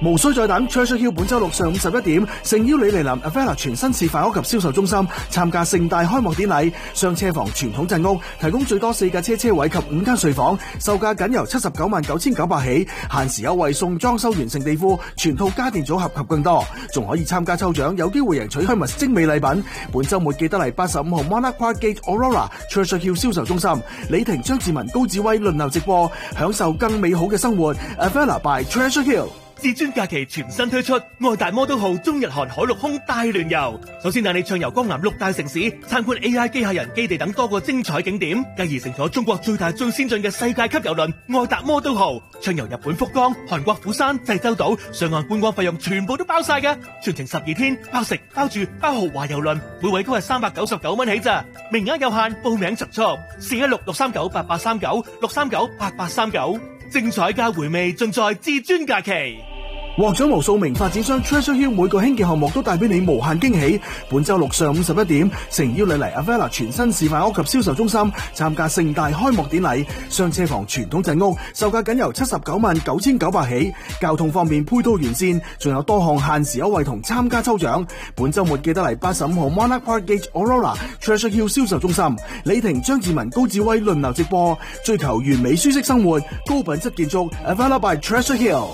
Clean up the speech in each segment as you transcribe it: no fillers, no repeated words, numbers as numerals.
無需再等 ，Treasure Hill 本周六上午11點，誠邀你嚟臨 Avella 全新示範屋及銷售中心參加盛大開幕典禮。雙車房傳統鎮屋提供最多4架車位及5間睡房，售價僅由799900起，限時優惠送裝修完成地庫、全套家電組合及更多，仲可以參加抽獎，有機會贏取Hermes精美禮品。本週末記得嚟85號 Monarch Park Gate Aurora Treasure Hill 銷售中心，李婷、張志文、高志威輪流直播，享受更美好嘅生活。Avella by Treasure Hill。 至尊假期全新推出愛達摩都號中日韓海陸空大聯遊，首先帶你暢遊江南6大城市，參觀 AI 機械人基地等多個精彩景點，繼而乘坐中國最大最先進嘅世界級郵輪愛達摩都號，暢遊日本福岡、韓國釜山、濟州島，上岸觀光費用全部都包晒㗎，全程12天，包食包住包豪華郵輪，每位都係399蚊起咋，名額有限，報名速速416-639-8839 精彩加回味盡在至尊假期。 獲獎無數名發展商 Treasure Hill 每個興建項目都帶俾你無限驚喜。本周六上午11點，誠邀你嚟 Avella 全新示範屋及銷售中心參加盛大開幕典禮。雙車房傳統鎮屋售價僅由799900起，交通方面配套完善，仲有多項限時優惠同參加抽獎。本周末記得嚟85號 Monarch Park Gate Aurora Treasure Hill 銷售中心，李婷、張志文、高志威輪流直播，追求完美舒適生活，高品質建築 Avella by Treasure Hill。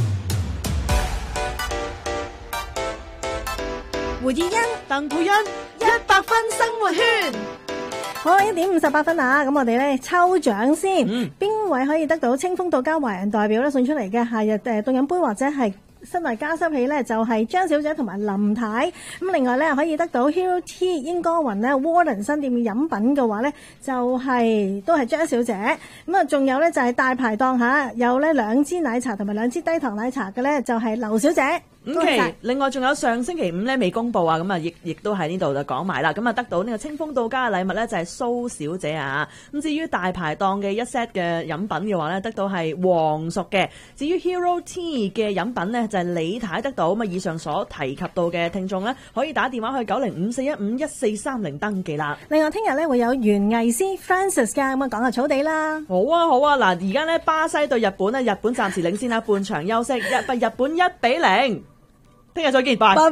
胡以欣、鄧佩欣100分生活圈。好，1點58分啊！咁我哋咧抽獎先，邊位可以得到清風到家華人代表咧送出嚟嘅夏日凍飲杯或者係室內加濕器咧，就係張小姐同埋林太。咁另外咧可以得到 Hero Tea 英歌雲咧 Warden 新店嘅飲品嘅話咧，就係都係張小姐。咁啊，仲有咧就係大排檔嚇，有咧2支奶茶同埋2支低糖奶茶嘅咧，就係劉小姐。 另外仲有上星期5咧未公布啊，咁啊亦都喺呢度就講埋啦。咁啊得到呢個清風到家嘅禮物咧就係蘇小姐啊。咁至於大排檔嘅一 set 嘅飲品嘅話咧，得到係黃熟嘅。至於 Hero Tea 嘅飲品咧就係李太得到。咁啊以上所提及到嘅聽眾咧，可以打電話去905-415-1430登記啦。 另外聽日咧會有園藝師 Francis 㗎，咁啊講下草地啦。 好啊嗱，而家咧巴西對日本咧，日本暫時領先啦，半場休息，日本1-0。聽日再見，拜拜。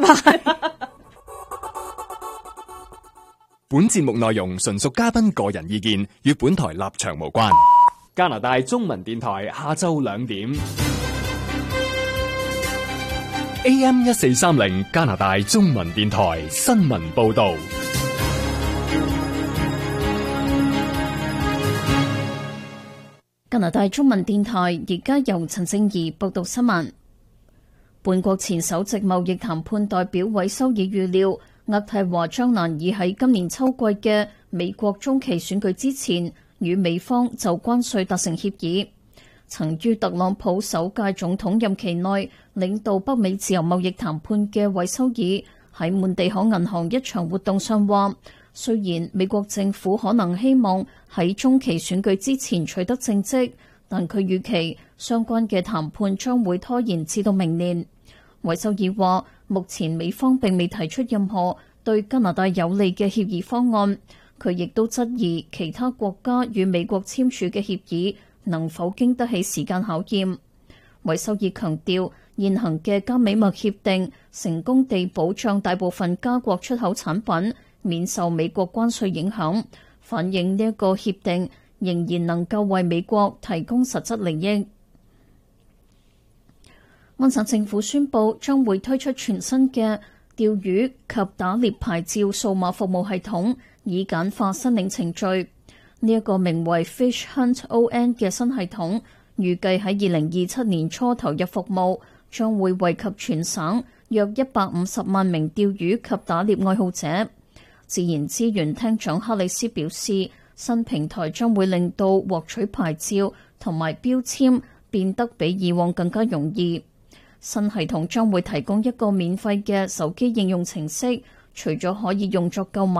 本節目內容純屬嘉賓個人意見，與本台立場無關。加拿大中文電台下晝2點，AM 1430加拿大中文電台新聞報道。 加拿大中文電台而家由陳正儀報道新聞。本國前首席貿易談判代表韋修爾預料，渥太華將難以喺今年秋季嘅美國中期選舉之前與美方就關稅達成協議。曾於特朗普首屆總統任期內領導北美自由貿易談判嘅韋修爾喺滿地可銀行一場活動上話，雖然美國政府可能希望喺中期選舉之前取得政績，但佢預期相關嘅談判將會拖延至到明年。韋修爾話，目前美方並未提出任何對加拿大有利嘅協議方案。佢亦都質疑其他國家與美國簽署嘅協議能否經得起時間考驗。韋修爾強調，現行嘅加美貿協定成功地保障大部分加國出口產品免受美國關稅影響，反映呢一個協定仍然能夠為美國提供實質利益。安省政府宣布將會推出全新嘅釣魚及打獵牌照數碼服務系統，以簡化申領程序。呢一個名為 Fish Hunt ON 嘅新系統，預計喺2027年初投入服務，將會惠及全省約150萬名釣魚及打獵愛好者。自然資源廳長哈里斯表示，新平台將會令到獲取牌照同埋標籤變得比以往更加容易。新系統將會提供一個免費嘅手機應用程式，除咗可以用作購買